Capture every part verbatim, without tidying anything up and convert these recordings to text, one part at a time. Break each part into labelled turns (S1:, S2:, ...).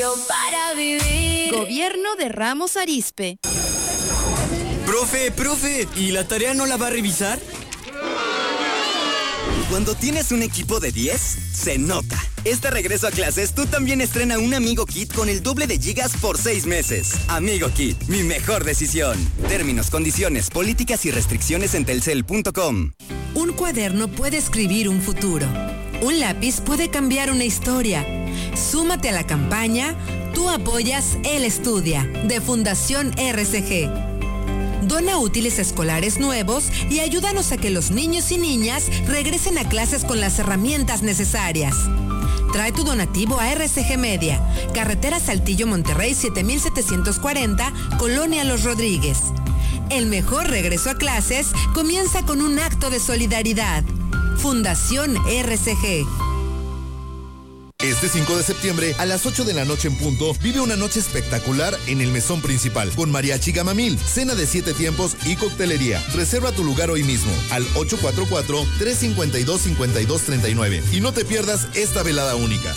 S1: Para vivir.
S2: Gobierno de Ramos Arizpe.
S3: Profe, profe, ¿y la tarea no la va a revisar?
S4: Cuando tienes un equipo de diez, se nota. Este regreso a clases, tú también estrena un Amigo Kit con el doble de gigas por seis meses. Amigo Kit, mi mejor decisión. Términos, condiciones, políticas y restricciones en telcel punto com.
S5: Un cuaderno puede escribir un futuro. Un lápiz puede cambiar una historia. Súmate a la campaña Tú apoyas, él estudia, de Fundación R C G. Dona útiles escolares nuevos y ayúdanos a que los niños y niñas regresen a clases con las herramientas necesarias. Trae tu donativo a R C G Media, Carretera Saltillo Monterrey siete mil setecientos cuarenta, Colonia Los Rodríguez. El mejor regreso a clases comienza con un acto de solidaridad. Fundación R C G.
S6: Este cinco de septiembre, a las ocho de la noche en punto, vive una noche espectacular en el Mesón Principal, con Mariachi Gamamil, cena de siete tiempos y coctelería. Reserva tu lugar hoy mismo, al ocho cuatro cuatro, tres cinco dos, cinco dos tres nueve. Y no te pierdas esta velada única.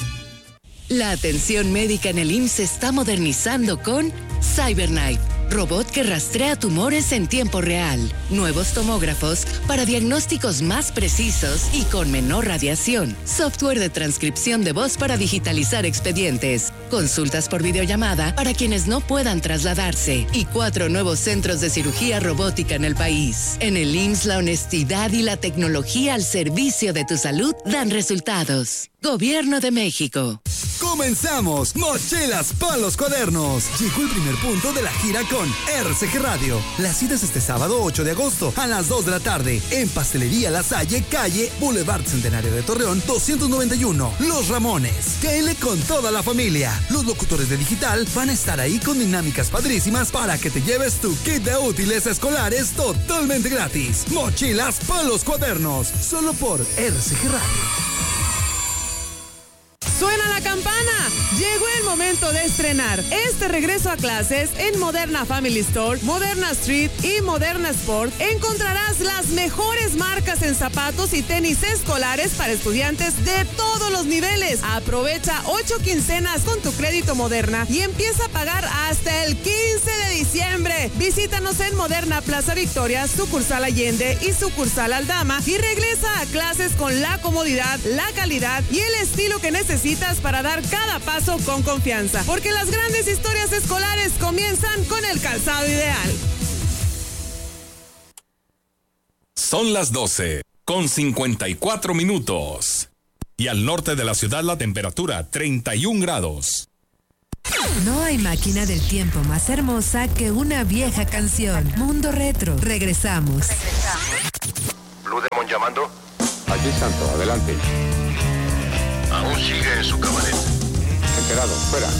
S7: La atención médica en el I M S S se está modernizando con CyberKnife, robot que rastrea tumores en tiempo real. Nuevos tomógrafos para diagnósticos más precisos y con menor radiación. Software de transcripción de voz para digitalizar expedientes. Consultas por videollamada para quienes no puedan trasladarse. Y cuatro nuevos centros de cirugía robótica en el país. En el I M S S, la honestidad y la tecnología al servicio de tu salud dan resultados. Gobierno de México.
S8: ¡Comenzamos! ¡Mochilas para los cuadernos! Llegó el primer punto de la gira con R C G Radio. La cita es este sábado ocho de agosto a las dos de la tarde en Pastelería La Salle, calle Boulevard Centenario de Torreón, doscientos noventa y uno, Los Ramones. Cáele con toda la familia. Los locutores de Digital van a estar ahí con dinámicas padrísimas para que te lleves tu kit de útiles escolares totalmente gratis. Mochilas para los cuadernos. Solo por R C G Radio.
S9: ¡Suena la campana! Llegó el momento de estrenar este regreso a clases en Moderna Family Store, Moderna Street y Moderna Sport. Encontrarás las mejores marcas en zapatos y tenis escolares para estudiantes de todos los niveles. Aprovecha ocho quincenas con tu crédito Moderna y empieza a pagar hasta el quince de diciembre. Visítanos en Moderna Plaza Victoria, sucursal Allende y sucursal Aldama y regresa a clases con la comodidad, la calidad y el estilo que necesitas para dar cada paso con confianza, porque las grandes historias escolares comienzan con el calzado ideal.
S10: Son las doce con cincuenta y cuatro minutos y al norte de la ciudad la temperatura treinta y un grados.
S5: No hay máquina del tiempo más hermosa que una vieja canción. Mundo Retro. Regresamos.
S11: Blue Demon llamando.
S12: Aquí Santo, adelante.
S11: Aún sigue en su camioneta.
S12: Enterado, fuera.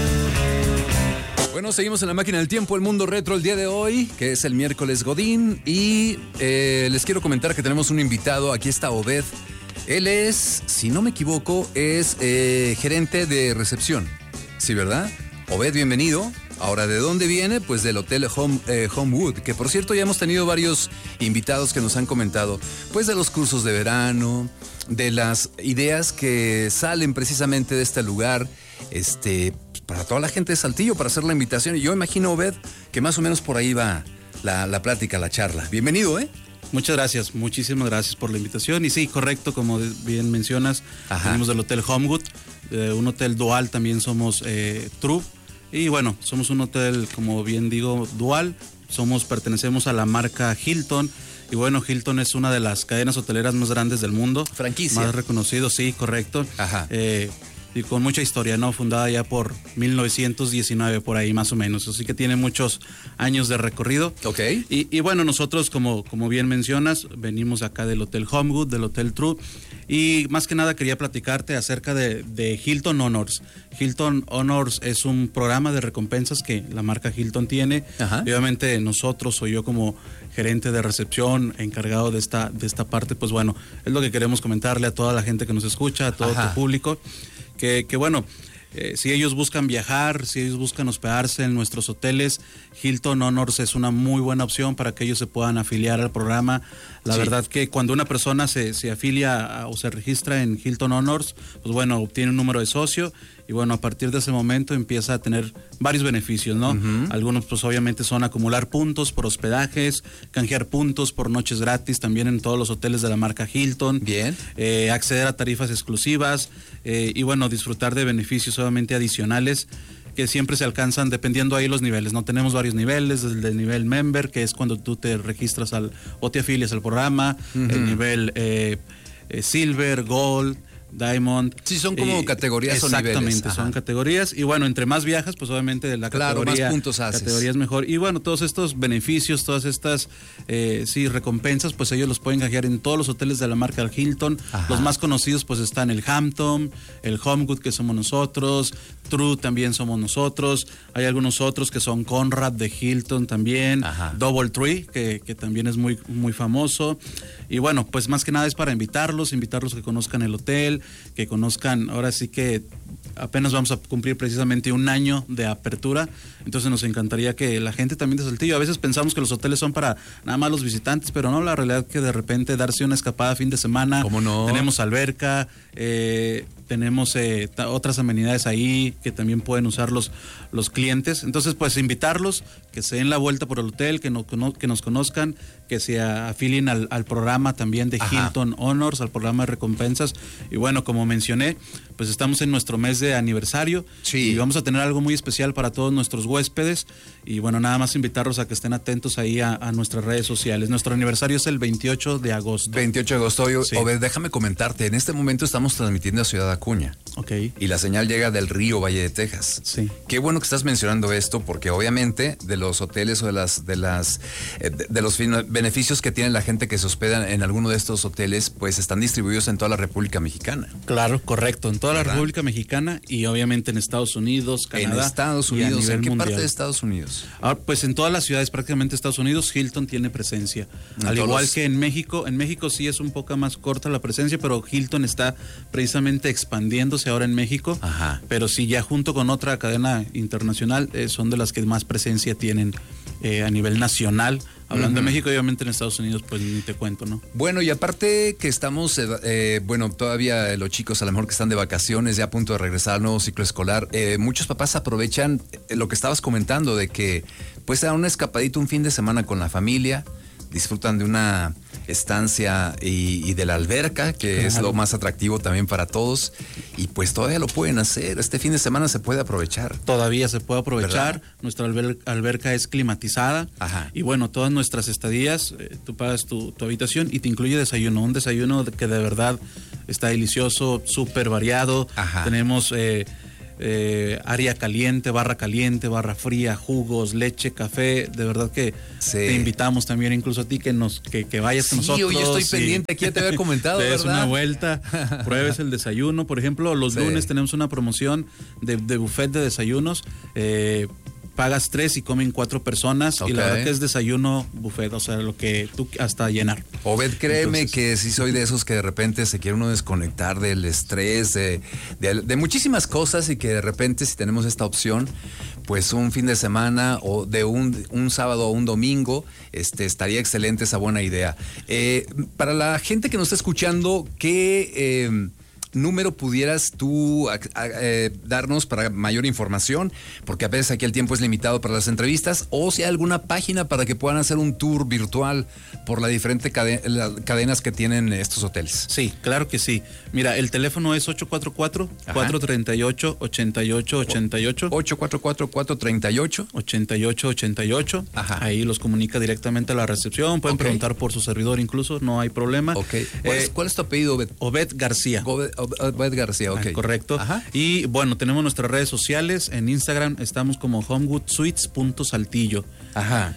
S13: Bueno, seguimos en la máquina del tiempo, el Mundo Retro el día de hoy, que es el miércoles Godín. Y eh, les quiero comentar que tenemos un invitado. Aquí está Obed. Él es, si no me equivoco, es eh, gerente de recepción. Sí, ¿verdad? Obed, bienvenido. Ahora, ¿de dónde viene? Pues del Hotel Home, eh, Homewood, que por cierto ya hemos tenido varios invitados que nos han comentado, pues de los cursos de verano, de las ideas que salen precisamente de este lugar, este, para toda la gente de Saltillo, para hacer la invitación. Y yo imagino, Obed, que más o menos por ahí va la, la plática, la charla. Bienvenido, ¿eh?
S14: Muchas gracias, muchísimas gracias por la invitación. Y sí, correcto, como bien mencionas, Ajá. venimos del Hotel Homewood, eh, un hotel dual, también somos eh, True. Y bueno, somos un hotel, como bien digo, dual. Somos, pertenecemos a la marca Hilton. Y bueno, Hilton es una de las cadenas hoteleras más grandes del mundo.
S13: Franquicia.
S14: Más reconocido, sí, correcto.
S13: Ajá.
S14: Eh, y con mucha historia, ¿no? Fundada ya por mil novecientos diecinueve, por ahí más o menos. Así que tiene muchos años de recorrido.
S13: Ok.
S14: Y, y bueno, nosotros, como, como bien mencionas, venimos acá del Hotel Homewood, del Hotel True. Y más que nada quería platicarte acerca de, de Hilton Honors. Hilton Honors es un programa de recompensas que la marca Hilton tiene.
S13: Ajá.
S14: Y obviamente nosotros, o yo como gerente de recepción, encargado de esta, de esta parte, pues bueno, es lo que queremos comentarle a toda la gente que nos escucha, a todo
S13: Ajá.
S14: tu público, que, que bueno, eh, si ellos buscan viajar, si ellos buscan hospedarse en nuestros hoteles, Hilton Honors es una muy buena opción para que ellos se puedan afiliar al programa. La sí. verdad que cuando una persona se, se afilia a, o se registra en Hilton Honors, pues bueno, obtiene un número de socio y bueno, a partir de ese momento empieza a tener varios beneficios, ¿no? Uh-huh. Algunos pues obviamente son acumular puntos por hospedajes, canjear puntos por noches gratis también en todos los hoteles de la marca Hilton.
S13: Bien.
S14: Eh, acceder a tarifas exclusivas eh, y bueno, disfrutar de beneficios obviamente adicionales que siempre se alcanzan dependiendo ahí los niveles, ¿no? Tenemos varios niveles, desde el nivel member, que es cuando tú te registras al o te afilias al programa, uh-huh. el nivel eh, eh, silver, gold, Diamond.
S13: Sí, son como eh, categorías o niveles.
S14: Exactamente, son categorías. Y bueno, entre más viajas, pues obviamente la
S13: claro,
S14: categoría,
S13: más puntos haces.
S14: categoría es mejor. Y bueno, todos estos beneficios, todas estas eh, sí, recompensas, pues ellos los pueden canjear en todos los hoteles de la marca Hilton. Ajá. Los más conocidos pues están el Hampton, el Homewood, que somos nosotros, True también somos nosotros. Hay algunos otros que son Conrad de Hilton también, Ajá. Double Tree, que, que también es muy, muy famoso. Y bueno, pues más que nada es para invitarlos, invitarlos a que conozcan el hotel, que conozcan, ahora sí que apenas vamos a cumplir precisamente un año de apertura, entonces nos encantaría que la gente también de Saltillo, a veces pensamos que los hoteles son para nada más los visitantes, pero no, la realidad es que de repente darse una escapada fin de semana,
S13: ¿cómo no?
S14: Tenemos alberca, eh, tenemos eh, t- otras amenidades ahí que también pueden usar los, los clientes, entonces pues invitarlos, que se den la vuelta por el hotel, que, no, que nos conozcan, que se afilien al, al programa también de Ajá. Hilton Honors, al programa de recompensas, y bueno, como mencioné, pues estamos en nuestro mes de aniversario,
S13: sí.
S14: y vamos a tener algo muy especial para todos nuestros huéspedes, y bueno, nada más invitarlos a que estén atentos ahí a, a nuestras redes sociales. Nuestro aniversario es el veintiocho de agosto.
S13: veintiocho de agosto. Oye, sí. Obed, déjame comentarte, en este momento estamos transmitiendo a Ciudad Acuña.
S14: Ok.
S13: Y la señal llega del Río Valle de Texas.
S14: Sí.
S13: Qué bueno que estás mencionando esto, porque obviamente de los hoteles o de las de las eh, de, de los beneficios que tiene la gente que se hospeda en alguno de estos hoteles, pues están distribuidos en toda la República Mexicana.
S14: Claro, correcto, en toda la República Mexicana y obviamente en Estados Unidos, Canadá.
S13: En Estados Unidos, ¿en qué
S14: mundial.
S13: parte de Estados Unidos?
S14: Ahora, pues en todas las ciudades prácticamente de Estados Unidos, Hilton tiene presencia. En Al igual los... que en México, en México sí es un poco más corta la presencia, pero Hilton está precisamente expandiéndose ahora en México.
S13: Ajá.
S14: Pero sí, ya junto con otra cadena internacional, eh, son de las que más presencia tienen eh, a nivel nacional. Hablando uh-huh. de México, obviamente en Estados Unidos, pues ni te cuento, ¿no?
S13: Bueno, y aparte que estamos, eh, eh, bueno, todavía los chicos a lo mejor que están de vacaciones, ya a punto de regresar al nuevo ciclo escolar, eh, muchos papás aprovechan lo que estabas comentando, de que pues dar una escapadita un fin de semana con la familia, disfrutan de una estancia y, y de la alberca, que claro. es lo más atractivo también para todos, y pues todavía lo pueden hacer, este fin de semana se puede aprovechar.
S14: Todavía se puede aprovechar, ¿verdad? Nuestra alber- alberca es climatizada.
S13: Ajá.
S14: Y bueno, todas nuestras estadías, eh, tú pagas tu, tu habitación y te incluye desayuno, un desayuno que de verdad está delicioso, súper variado.
S13: Ajá.
S14: Tenemos... Eh, Eh, área caliente, barra caliente, barra fría, jugos, leche, café, de verdad que sí. te invitamos también incluso a ti que nos que, que vayas
S13: sí,
S14: con nosotros.
S13: Sí, yo estoy pendiente, aquí ya te había comentado,
S14: te des
S13: ¿verdad?
S14: una vuelta, pruebes el desayuno, por ejemplo, los sí. lunes tenemos una promoción de, de buffet de desayunos, eh, pagas tres y comen cuatro personas, okay. y la verdad que es desayuno buffet, o sea, lo que tú hasta llenar.
S13: Obed, créeme Entonces, que sí soy de esos que de repente se quiere uno desconectar del estrés, de, de, de muchísimas cosas, y que de repente si tenemos esta opción, pues un fin de semana o de un, un sábado o un domingo, este, estaría excelente esa buena idea. Eh, para la gente que nos está escuchando, ¿qué... Eh, número pudieras tú a, a, eh, darnos para mayor información? Porque a veces aquí el tiempo es limitado para las entrevistas, o si hay alguna página para que puedan hacer un tour virtual por las diferentes caden- la, cadenas que tienen estos hoteles.
S14: Sí, claro que sí. Mira, el teléfono es ocho cuatro cuatro, cuatro tres ocho, ocho ocho ocho ocho.
S13: ocho cuatro cuatro, cuatro tres ocho.
S14: ocho ocho ocho ocho.
S13: Ajá.
S14: Ahí los comunica directamente a la recepción. Pueden okay. preguntar por su servidor incluso, no hay problema.
S13: Okay. ¿Cuál, eh, es, ¿Cuál es tu apellido, Obed?
S14: Obed García.
S13: Obed, Obed García, ok.
S14: Ah, correcto.
S13: Ajá.
S14: Y bueno, tenemos nuestras redes sociales. En Instagram estamos como homewood suites punto saltillo.
S13: Ajá.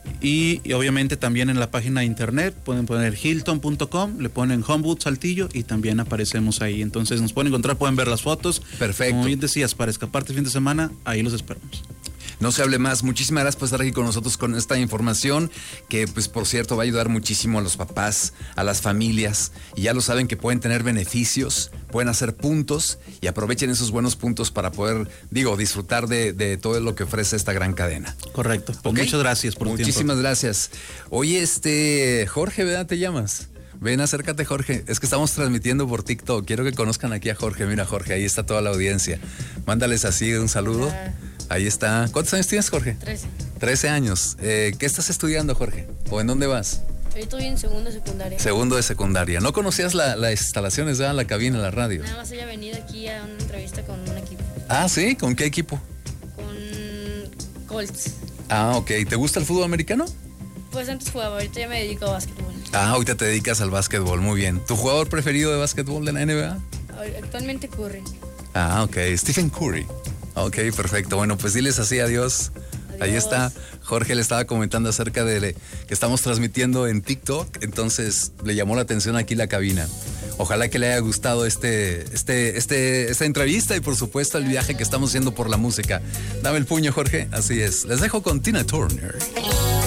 S14: Y, y obviamente también en la página de internet pueden poner hilton punto com, le ponen Homewood Saltillo y también aparecemos ahí. Entonces nos pueden encontrar, pueden ver las fotos.
S13: Perfecto.
S14: Como bien decías, para escaparte fin de semana, ahí los esperamos.
S13: No se hable más. Muchísimas gracias por estar aquí con nosotros con esta información que, pues, por cierto, va a ayudar muchísimo a los papás, a las familias. Y ya lo saben que pueden tener beneficios, pueden hacer puntos y aprovechen esos buenos puntos para poder, digo, disfrutar de, de todo lo que ofrece esta gran cadena.
S14: Correcto. Pues
S13: ¿Okay?
S14: Muchas gracias por tu tiempo.
S13: Muchísimas gracias. Oye, este, Jorge, ¿verdad te llamas? Ven, acércate, Jorge. Es que estamos transmitiendo por TikTok. Quiero que conozcan aquí a Jorge. Mira, Jorge, ahí está toda la audiencia. Mándales así un saludo. Hola. Ahí está. ¿Cuántos años tienes, Jorge?
S15: Trece.
S13: Trece años. Eh, ¿Qué estás estudiando, Jorge? ¿O en dónde vas?
S15: Estoy en segundo de secundaria.
S13: Segundo de secundaria. ¿No conocías la, las instalaciones de la cabina, la radio?
S15: Nada más haya venido aquí a una entrevista con un equipo.
S13: Ah, ¿sí? ¿Con qué equipo?
S15: Con Colts.
S13: Ah, ok. ¿Te gusta el fútbol americano?
S15: Pues antes jugaba, ahorita ya me dedico a básquetbol.
S13: Ah, ahorita te dedicas al básquetbol, muy bien. ¿Tu jugador preferido de básquetbol de la N B A?
S15: Actualmente Curry.
S13: Ah, ok. Stephen Curry. Ok, perfecto. Bueno, pues diles así adiós. Adiós. Ahí está. Jorge le estaba comentando acerca de le, que estamos transmitiendo en TikTok, entonces le llamó la atención aquí la cabina. Ojalá que le haya gustado este, este, este, esta entrevista y por supuesto el viaje que estamos haciendo por la música. Dame el puño, Jorge. Así es. Les dejo con Tina Turner.